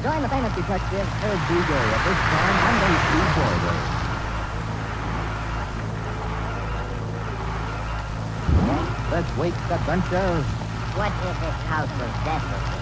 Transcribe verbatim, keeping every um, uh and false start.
Join the famous detective, Ed D. Gay, at this time on the Steve Boy Let's wake the Gunter. What is this house of Cecil?